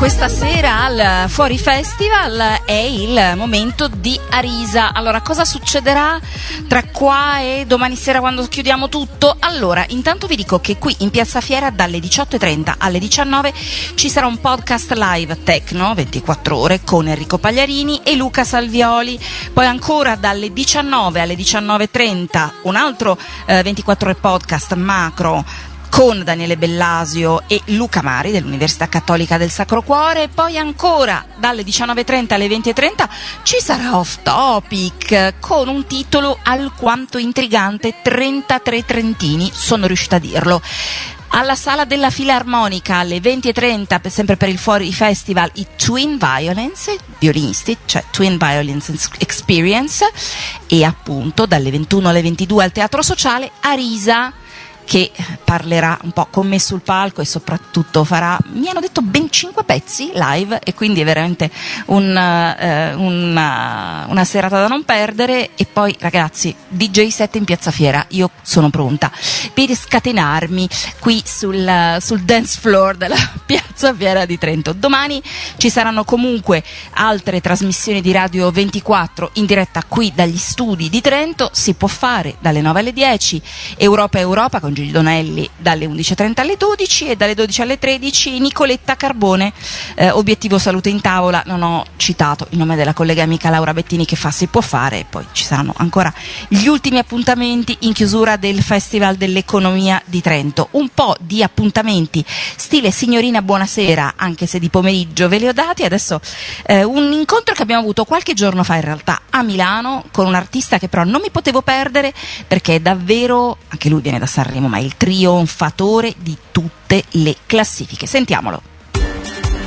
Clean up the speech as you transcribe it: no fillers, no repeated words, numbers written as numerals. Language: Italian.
Questa sera al Fuori Festival è il momento di Arisa. Allora, cosa succederà tra qua e domani sera quando chiudiamo tutto? Allora, intanto vi dico che qui in Piazza Fiera dalle 18:30 alle 19 ci sarà un podcast live Tecno 24 ore con Enrico Pagliarini e Luca Salvioli. Poi ancora dalle 19 alle 19:30 un altro 24 ore podcast macro con Daniele Bellasio e Luca Mari dell'Università Cattolica del Sacro Cuore. Poi ancora dalle 19:30 alle 20:30 ci sarà Off Topic con un titolo alquanto intrigante, 33 Trentini, sono riuscita a dirlo. Alla Sala della Filarmonica alle 20:30, sempre per il Fuori Festival, i Twin Violence, violinisti, cioè Twin Violence Experience, e appunto dalle 21 alle 22 al Teatro Sociale Arisa, che parlerà un po' con me sul palco e soprattutto farà, mi hanno detto, ben 5 pezzi live, e quindi è veramente una serata da non perdere. E poi, ragazzi, DJ set in Piazza Fiera, io sono pronta per scatenarmi qui sul dance floor della Piazza Fiera di Trento. Domani ci saranno comunque altre trasmissioni di Radio 24 in diretta qui dagli studi di Trento. Si può fare dalle 9 alle 10 Europa con Gigi Donelli dalle 11:30 alle 12, e dalle 12 alle 13 Nicoletta Carbone, Obiettivo Salute in Tavola. Non ho citato il nome della collega amica Laura Bettini che fa Si può fare, e poi ci saranno ancora gli ultimi appuntamenti in chiusura del Festival dell'Economia di Trento. Un po' di appuntamenti stile signorina buonasera, anche se di pomeriggio ve li ho dati. Adesso un incontro che abbiamo avuto qualche giorno fa in realtà a Milano con un artista che però non mi potevo perdere, perché è davvero, anche lui viene da Sanremo, ma è il trionfatore di tutte le classifiche. Sentiamolo.